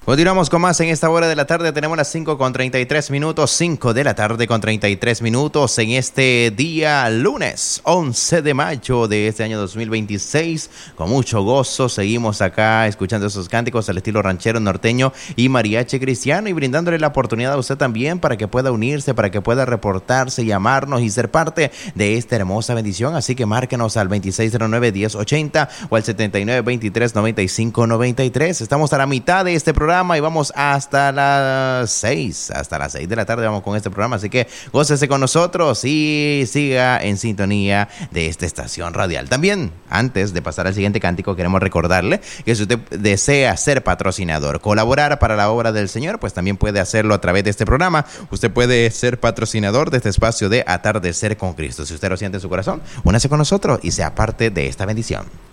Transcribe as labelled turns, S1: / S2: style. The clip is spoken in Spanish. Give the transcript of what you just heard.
S1: Continuamos con más en esta hora de la tarde. Tenemos las 5:33 minutos, 5 de la tarde con 33 minutos en este día lunes 11 de mayo de este año 2026. Con mucho gozo seguimos acá escuchando esos cánticos al estilo ranchero, norteño y mariachi cristiano, y brindándole la oportunidad a usted también para que pueda unirse, para que pueda reportarse, llamarnos y ser parte de esta hermosa bendición. Así que márquenos al 2609-1080 o al 7923-9593. Estamos a la mitad de este programa y vamos hasta las 6 de la tarde vamos con este programa, así que gócese con nosotros y siga en sintonía de esta estación radial. También, antes de pasar al siguiente cántico, queremos recordarle que si usted desea ser patrocinador, colaborar para la obra del Señor, pues también puede hacerlo a través de este programa. Usted puede ser patrocinador de este espacio de Atardecer con Cristo. Si usted lo siente en su corazón, únase con nosotros y sea parte de esta bendición.